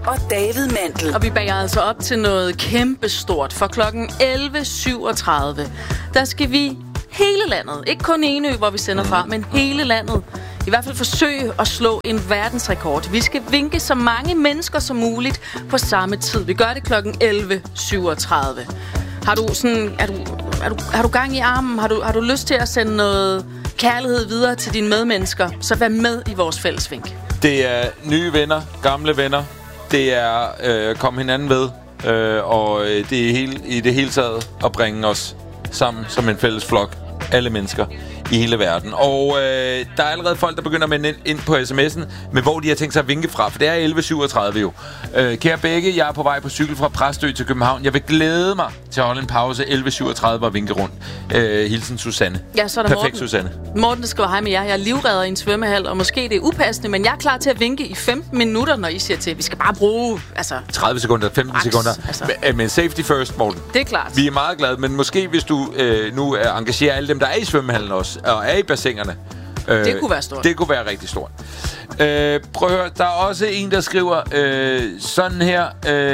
og David Mandel. Og vi bager altså op til noget kæmpestort. For klokken 11.37, der skal vi hele landet, ikke kun Enø, hvor vi sender fra, men hele landet, i hvert fald forsøge at slå en verdensrekord. Vi skal vinke så mange mennesker som muligt på samme tid. Vi gør det klokken 11.37. Har du sådan, har du gang i armen? Har du lyst til at sende noget kærlighed videre til dine medmennesker? Så vær med i vores fællesvink. Det er nye venner, gamle venner. Det er komme hinanden ved. Og det er i det hele taget at bringe os sammen som en fælles flok. Alle mennesker i hele verden. Og der er allerede folk, der begynder med ind på sms'en, med hvor de har tænkt sig at vinke fra. For det er 11.37 jo. Kære begge, jeg er på vej på cykel fra Præstø til København. Jeg vil glæde mig til at holde en pause 11.37 og vinke rundt. Hilsen Susanne. Ja, så er der perfekt, Morten. Susanne. Morten, der skriver hej med jer. Jeg er livredder i en svømmehal, og måske det er upassende, men jeg er klar til at vinke i 15 minutter, når I siger til. Vi skal bare bruge 30 sekunder, 15 sekunder. Men safety first, Morten. Det er klart. Vi er meget glade, men måske hvis du nu engagerer alle dem, der er i svømmehallen også, og er i bassinerne. Det kunne være stort. Det kunne være rigtig stort. Prøv at høre, der er også en, der skriver sådan her.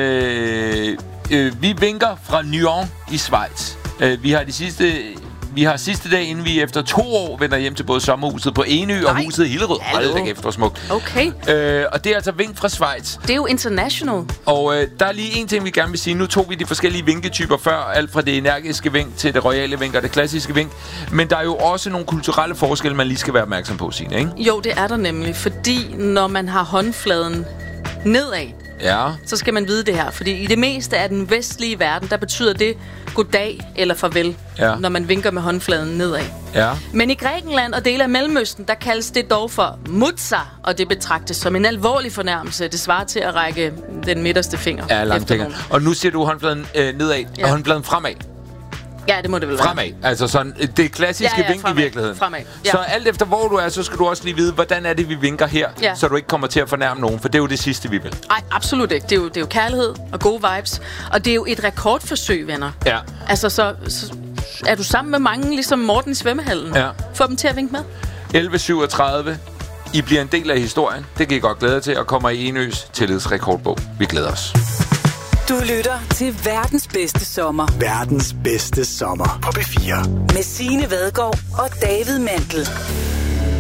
Vi vinker fra Nyon i Schweiz. Vi har sidste dag, inden vi efter 2 år vender hjem til både sommerhuset på Enø og huset i Hillerød. Hold da kæft, hvor smukt. Okay. Og det er altså vink fra Schweiz. Det er jo international. Og der er lige en ting, vi gerne vil sige. Nu tog vi de forskellige vinketyper før. Alt fra det energiske vink til det royale vink og det klassiske vink. Men der er jo også nogle kulturelle forskelle, man lige skal være opmærksom på, Signe, ikke? Jo, det er der nemlig. Fordi når man har håndfladen nedad, så skal man vide det her. Fordi i det meste af den vestlige verden, der betyder det goddag eller farvel, når man vinker med håndfladen nedad. Ja. Men i Grækenland og dele af Mellemøsten, der kaldes det dog for mutsa, og det betragtes som en alvorlig fornærmelse. Det svarer til at række den midterste finger. Ja, langfinger. Og nu siger du håndfladen nedad, og håndfladen fremad. Ja, det må det vel være. Fremad. Altså sådan det klassiske vink fremad. I virkeligheden. Fremad. Ja. Så alt efter hvor du er, så skal du også lige vide, hvordan er det, vi vinker her, så du ikke kommer til at fornærme nogen, for det er jo det sidste, vi vil. Nej, absolut ikke. Det er jo kærlighed og gode vibes. Og det er jo et rekordforsøg, venner. Ja. Altså, så er du sammen med mange, ligesom Morten i svømmehallen. Ja. Få dem til at vinke med. 11.37. I bliver en del af historien. Det kan I godt glæde jer til, og kommer i Enøs tillidsrekordbog. Vi glæder os. Du lytter til verdens bedste sommer. Verdens bedste sommer på P4. Med Signe Vadgaard og David Mandel.